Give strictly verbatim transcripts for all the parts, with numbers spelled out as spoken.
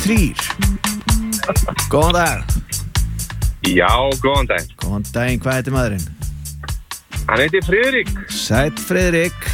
þrír. Góðan dag. Já, góðan dag. Góðan daginn, hvað heitir maðurinn? Hann heitir Friðrik. Sæll Friðrik.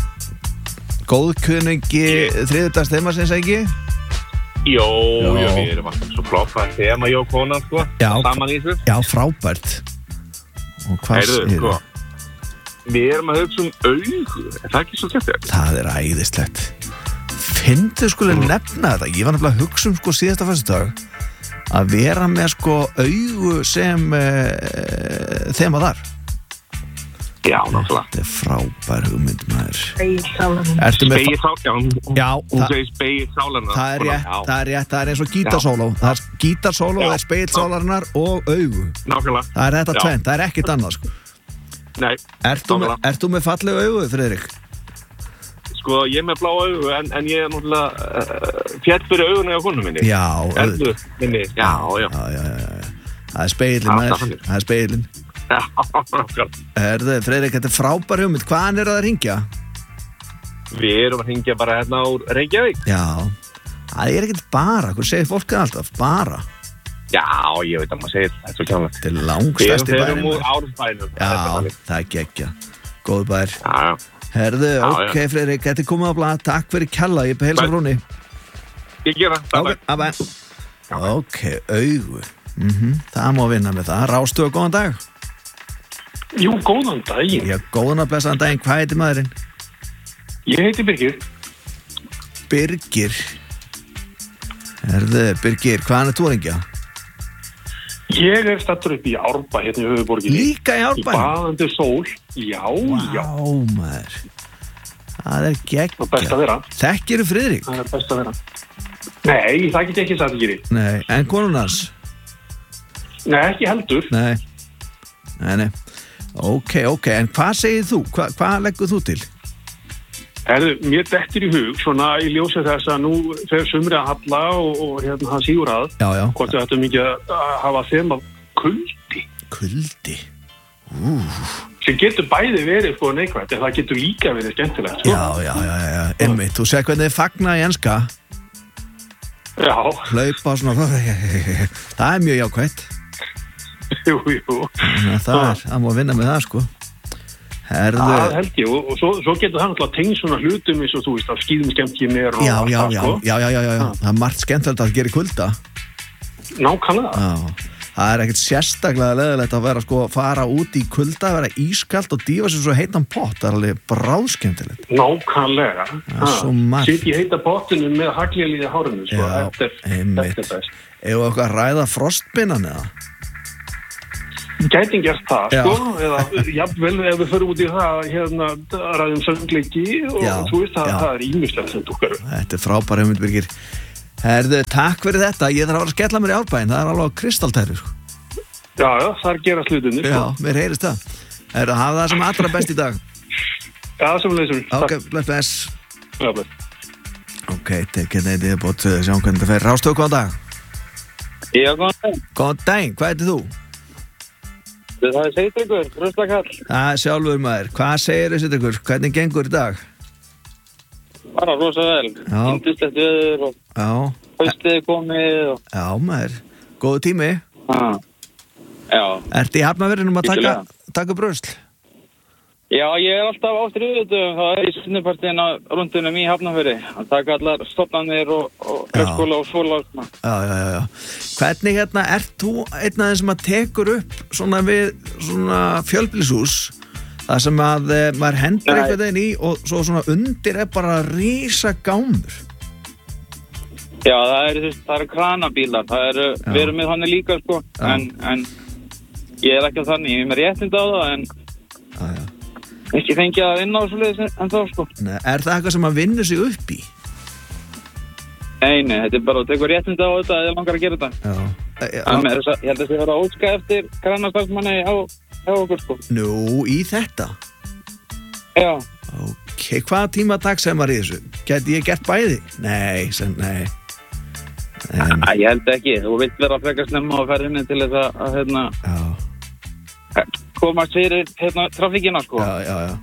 Góðkunningi þriðjudags þemarsins, ekki? Jó, jó, við erum alltaf svo floppa þema, jó, konan, sko. Já, saman í þessu. Já, frábært. Og hvað segir þú? Við erum að hugsa um augu. Er það ekki svo skemmtilegt? Það er æðislegt. Finndu skulle mm. nefna þetta. Ég var nefnilega að hugsa um sko síðasta föstudag að vera með sko augu sem uh, þema þar. Já, náttúrulega. Þetta er frábær hugmynd, maður. Spegilsálarnar. Spegilsálarnar. Já, hún segir spegilsálarnar. Það er rétt, það er rétt, það er eins og gítarsóló. Það er gítarsóló, það er spegilsálarnar og augu. Nákvæmlega. Það er þetta tvennt, það er ekkert annað, sko. Nei. Ert þú með, ert þú með fallegu augu, Friðrik? Sko, ég er með blá augu, en, en ég er náttúrulega uh, fjall fyrir augunni á konu minni. Já. Erðu minni, já, já. Já, já, já. Það er spegilin, maður. Það er spegilin. Já, nákvæmlega. Herðu, Friðrik, þetta er frábær hugmynd. Hvaðan er það að hringja? Við erum að hringja bara hérna úr Reykjavík. Já. Það er ekkert bara. Hvað segir fólk alltaf? Bara. Já, ég veit að maður segir þetta er svo kjánlegt. Þetta er langstærsti bærin. Við erum úr Árbænum. Já, það er geggja. Góð bær. Já, já. Herðu, já, ok, já. Friðrik, þetta er komið á blað. Takk fyrir kjalla, ég behelsa frúni. Ég gera, bye bye. Ok, augu. Mm-hmm. Það má vinna með það. Rástu og góðan dag. Jú, góðan daginn. Já, góðan og blessaðan daginn. Hvað heitir maðurinn? Ég heiti Birgir. Birgir. Herðu, Birgir, hvaðan er þú að hringja? Ég er staddur upp í Árbæ, hérna í höfuðborginni. Líka í Árbæ? Í baðandi sól. Já, wow, já. Vá, maður. Það er geggjað. Það er best að vera. Þekkirðu Friðrik? Það er best að vera. Nei, það get ég ekki sagt ekki. Nei, en konunars? Nei, ekki heldur. Nei. Nei, nei. Ok, ok, en hvað segir þú? Hva, hvað leggur þú til? Herðu, mér dettur í hug, svona í ljósi þess að nú fer sumri að halla og, og hérna hann sígur að. Já, já. Hvort þetta er mikið að hafa þeim af kuldi. Kuldi? Ú. Sem getur bæði verið sko neikvægt, en það getur líka verið skemmtilegt. Sko. Já, já, já, já, einmitt. Þú segir hvernig þið fagna í enska. Já. Hlaupa svona. Það er mjög jákvætt. Jú, jú. Það er, það má vinna með það, sko. Herðu... Það held ég, og, og svo, svo getur það náttúrulega tengd svona hlutum eins og þú veist að skýðum skemmtínir og já, já, það, já, sko. Já, já, já, já, já. Það er margt skemmtilegt að gera í kulda. Nákvæmlega. Já, það er ekkert sérstaklega leiðilegt að vera sko, fara út í kulda, vera ískalt og dýfa sér svo heitan pott, það er alveg bráðskemmtilegt. Nákvæmlega. Það er svo margt. Sitt í heita pottinu með haglélíði hárinu, sko. Já, þetta er, einmitt. Þetta er best. Ef okkar að ræða frostbinnan eða? Gæti gert það, já. Sko, eða jafnvel ef við förum út í það hérna ræðum söngleiki og já, þú veist að já. Það er ýmislegt sem dukkar upp. Þetta er frábær hugmynd, Birgir. Herðu, takk fyrir þetta. Ég þarf að vera að skella mér í Árbæinn. Það er alveg kristaltæru. Já, já, það er gera slutinni. Já, mér heyrist það. Herðu, hafa það sem allra best í dag. Já, sem leysum. Ok, bless, bless. Já, bless. Ok, tekið neytið bótt, sjáum hvernig þetta fer. Rástöðu, góðan dag. Já, góðan dag. Góðan dag, hvað heitir þú? Það er Seytryggur, Ruslakall. Það er sjálfur maður. Hvað segir þið Seytryggur? Hvernig gengur í dag? Bara rosa vel. Yndislegt veður og haustið komið. Og... Já, maður. Góðu tími. Ah. Já. Ertu í Hafnarfirðinum að taka, taka brösl? Já, ég er alltaf áttur yfirleitum. Það er í sunnupartíðin á rundunum í Hafnarfirði. Að taka allar stofnanir og, og leikskóla og skóla. Já, já, já, já. Hvernig hérna, ert þú einn af þeim sem að tekur upp svona við svona fjölbýlishús það sem að e, maður hendur eitthvað þeim í og svo svona undir er bara rísa gámur? Já, það er, það er kranabílar. Það er, við erum með þannig líka, sko. En, en ég er ekki á þannig. Ég er með réttind á það, en já, já. Ekki fengið að vinna á svo leiðis en þá, sko. Nei, er það eitthvað sem að vinna sig upp í? Nei, nei, þetta er bara að teka réttind á þetta eða langar að gera þetta. Já. En ég held að það vera að óska eftir grannastarfsmanni á, á okkur, sko. Nú, í þetta? Já. Ok, hvaða tíma dags sem var í þessu? Gæti ég gert bæði? Nei, sem, nei. En... Æ, ég held ekki. Þú vilt vera frekar snemma á ferðinni til þess að, að hérna, já. komast fyrir hérna, trafíkina, sko. Já, já, já.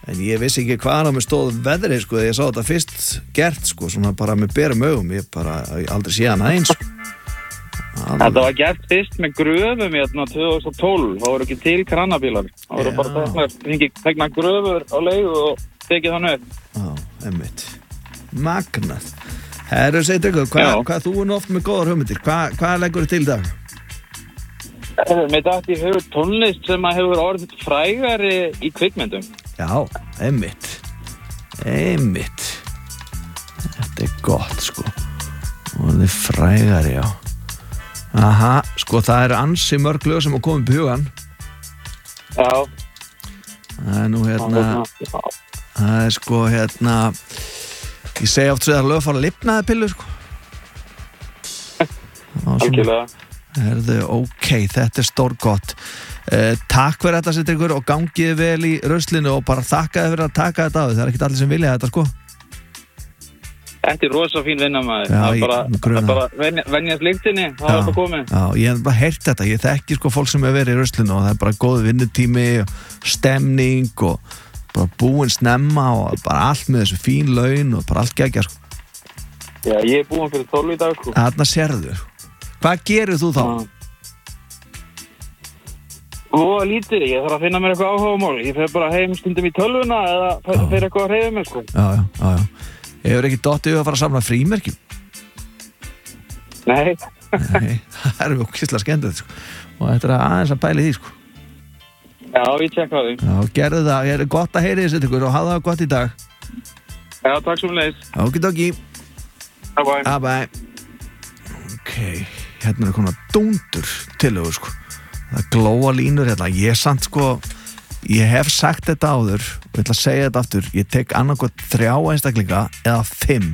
En ég vissi ekki hvaðan á mig stóð veðrið sko, þegar ég sá þetta fyrst gert sko, svona bara með berum augum, ég bara ég aldrei sé hana eins sko. Þetta var gert fyrst með gröfum hérna tvö þúsund og tólf, það voru ekki til kranabílar, það voru bara teknar, teknar gröfur á leigu og tekið þannig upp. Já, einmitt. Magnað. Herru, segir ykkur, hvað hva, þú er oft með góðar hugmyndir, hvað hva leggur þið til í dag? Mér dætti í hug tónlist sem að hefur orðið frægari í kvikmyndum. Já, einmitt. Einmitt. Þetta er gott, sko. Orðið frægari, já. Aha, sko það eru ansi mörg lög sem að koma upp í hugan. Já. Það er nú hérna, það er sko hérna, ég segi oft svo að lög fara að lifnaði pillu sko. Algjörlega. Herðu, ok, þetta er stór gott. Uh, takk fyrir þetta sér ykkur og gangið vel í röslinu og bara þakkaði fyrir að taka þetta á því. Það er ekki allir sem vilja þetta sko. Þetta er rosa fín vinna maður. Já, það er bara, ég, það er bara venja, venjast lyktinni, það er bara komið. Já, ég hef bara heyrt þetta. Ég þekki sko fólk sem hefur verið í röslinu og það er bara góð vinnutími og stemning og bara búin snemma og bara allt með þessu fín laun og bara allt geggja sko. Já, ég er búin fyrir tólf í dag sko. Þarna sérðu. Hvað gerir þú þá? Og lítið, ég þarf að finna mér eitthvað áhugamál. Ég fer bara heim stundum í tölvuna eða fer eitthvað að hreyfa mig sko. Já, já, já, já. Ég hefur ekki dottið að fara að samla frímerkjum. Nei. Nei, það er mjög kistlega skemmtilegt sko. Og þetta er aðeins að bæli því sko. Já, ég tjekka því. Já, gerðu það. Ég er gott að heyri þessu ykkur og hafa það gott í dag. Já, takk svo mjög. Okidoki. Bye bye. Bye bye. Ok, hérna er konar dúndur tillögur sko. Það glóa línur hérna. Ég samt sko, ég hef sagt þetta áður og ég ætla að segja þetta aftur. Ég tek annarkot þrjá einstaklinga eða fimm.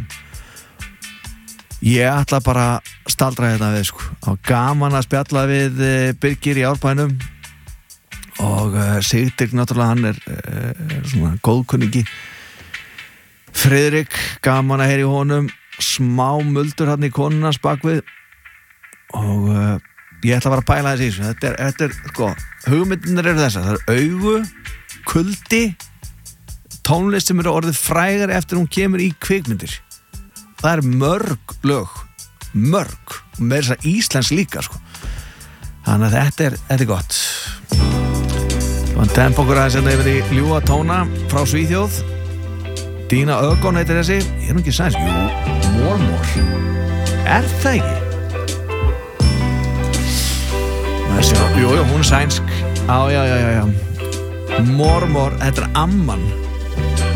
Ég ætla bara að staldra þetta við sko. Og gaman að spjalla við Birgir í Árbænum og uh, Sigdrik náttúrulega, hann er uh, svona góðkunningi. Friðrik, gaman að heyra í honum. Smá muldur hann í konunans bakvið og uh, ég ætla að fara að pæla þessi í þessu. Þetta er, þetta er, sko, hugmyndirnir eru þessar. Það er augu, kuldi, tónlist sem eru orðið frægari eftir hún kemur í kvikmyndir. Það er mörg lög, mörg, og með þess að Íslands líka, sko. Þannig að þetta er, þetta er gott. Þannig að tempa okkur aðeins hérna yfir í ljúga tóna frá Svíþjóð. Dína Ögon heitir þessi. Ég er nú ekki sæns, jú, Mormor. Er það ekki? Jú, jú, hún er sænsk. Já, já, já, já, já. Mormor, þetta er amman.